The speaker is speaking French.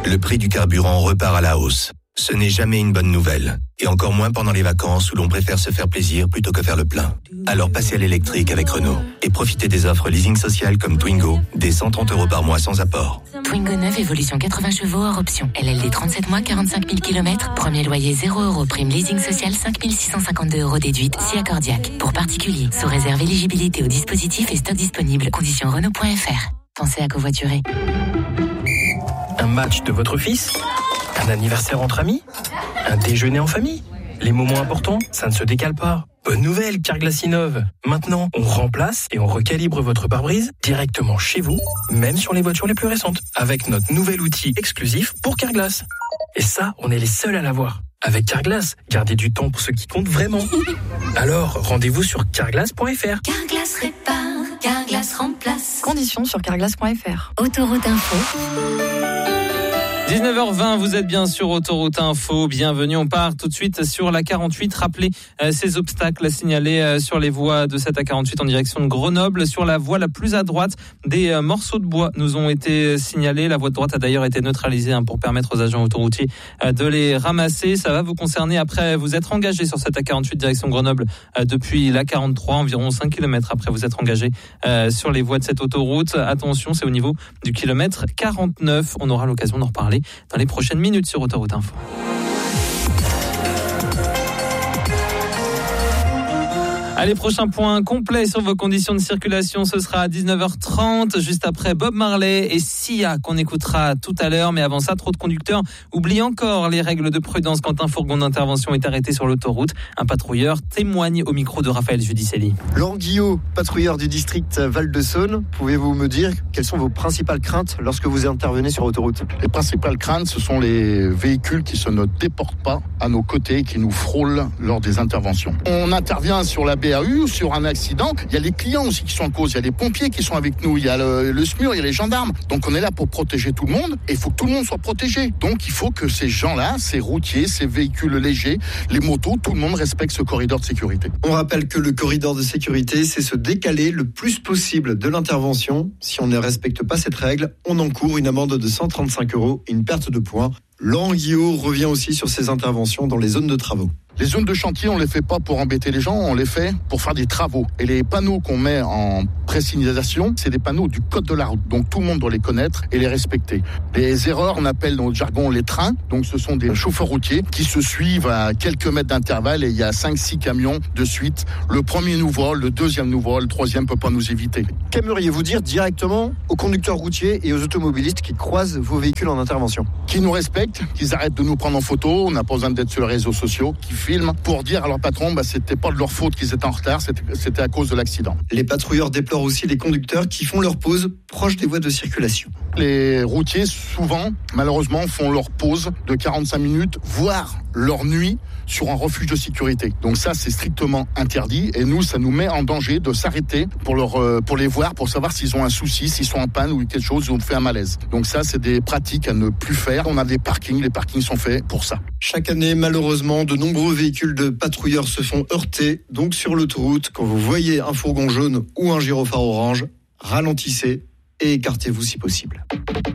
Le prix du carburant repart à la hausse. Ce n'est jamais une bonne nouvelle. Et encore moins pendant les vacances où l'on préfère se faire plaisir plutôt que faire le plein. Alors passez à l'électrique avec Renault. Et profitez des offres leasing social comme Twingo, des 130 € par mois sans apport. Twingo 9, évolution 80 chevaux hors option. LLD 37 mois, 45 000 km. Premier loyer 0 €. Prime leasing social 5 652 € déduite, si accordiaque. Pour particuliers, sous réserve éligibilité au dispositif et stock disponible. Conditions Renault.fr. Pensez à covoiturer. Un match de votre fils ? Un anniversaire entre amis ? Un déjeuner en famille ? Les moments importants, ça ne se décale pas. Bonne nouvelle, Carglass innove. Maintenant, on remplace et on recalibre votre pare-brise directement chez vous, même sur les voitures les plus récentes, avec notre nouvel outil exclusif pour Carglass. Et ça, on est les seuls à l'avoir. Avec Carglass, gardez du temps pour ce qui compte vraiment. Alors, rendez-vous sur carglass.fr. Carglass répare, Carglass remplace. Conditions sur carglass.fr. Autoroute Info. 19h20, vous êtes bien sur Autoroute Info, bienvenue, on part tout de suite sur la 48, rappelez ces obstacles signalés sur les voies de cette A48 en direction de Grenoble. Sur la voie la plus à droite, des morceaux de bois nous ont été signalés, la voie de droite a d'ailleurs été neutralisée pour permettre aux agents autoroutiers de les ramasser. Ça va vous concerner après vous être engagé sur cette A48 direction Grenoble depuis la 43, environ 5 km après vous être engagé sur les voies de cette autoroute. Attention, c'est au niveau du kilomètre 49, on aura l'occasion d'en reparler dans les prochaines minutes sur Autoroute Info. Allez, prochain point complet sur vos conditions de circulation, ce sera à 19h30, juste après Bob Marley et Sia qu'on écoutera tout à l'heure. Mais avant ça, trop de conducteurs oublient encore les règles de prudence quand un fourgon d'intervention est arrêté sur l'autoroute. Un patrouilleur témoigne au micro de Raphaël Judicelli. Laurent Guillot, patrouilleur du district Val-de-Saône, pouvez-vous me dire quelles sont vos principales craintes lorsque vous intervenez sur autoroute ? Les principales craintes, ce sont les véhicules qui ne déportent pas à nos côtés, qui nous frôlent lors des interventions. On intervient sur la BAU ou sur un accident, il y a les clients aussi qui sont en cause, il y a les pompiers qui sont avec nous, il y a le SMUR, il y a les gendarmes. Donc on est là pour protéger tout le monde et il faut que tout le monde soit protégé. Donc il faut que ces gens-là, ces routiers, ces véhicules légers, les motos, tout le monde respecte ce corridor de sécurité. On rappelle que le corridor de sécurité, c'est se décaler le plus possible de l'intervention. Si on ne respecte pas cette règle, on encourt une amende de 135 € et une perte de points. Laurent Guillot revient aussi sur ces interventions dans les zones de travaux. Les zones de chantier, on les fait pas pour embêter les gens, on les fait pour faire des travaux. Et les panneaux qu'on met en présignalisation, c'est des panneaux du code de la route. Donc tout le monde doit les connaître et les respecter. Les erreurs, on appelle dans notre jargon les trains. Donc ce sont des chauffeurs routiers qui se suivent à quelques mètres d'intervalle et il y a 5-6 camions de suite. Le premier nous vole, le deuxième nous vole, le troisième peut pas nous éviter. Qu'aimeriez-vous dire directement aux conducteurs routiers et aux automobilistes qui croisent vos véhicules en intervention ? Qui nous respectent, qu'ils arrêtent de nous prendre en photo, on n'a pas besoin d'être sur les réseaux sociaux, qui filment pour dire à leur patron, c'était pas de leur faute qu'ils étaient en retard, c'était à cause de l'accident. Les patrouilleurs déplorent aussi les conducteurs qui font leur pause proche des voies de circulation. Les routiers, souvent, malheureusement, font leur pause de 45 minutes, voire leur nuit, sur un refuge de sécurité. Donc ça, c'est strictement interdit et nous, ça nous met en danger de s'arrêter pour les voir, pour savoir s'ils ont un souci, s'ils sont en panne ou quelque chose, ou on fait un malaise. Donc ça, c'est des pratiques à ne plus faire. On a des parkings, les parkings sont faits pour ça. Chaque année, malheureusement, de nombreux véhicules de patrouilleurs se font heurter. Donc sur l'autoroute, quand vous voyez un fourgon jaune ou un gyrophare orange, ralentissez et écartez-vous si possible.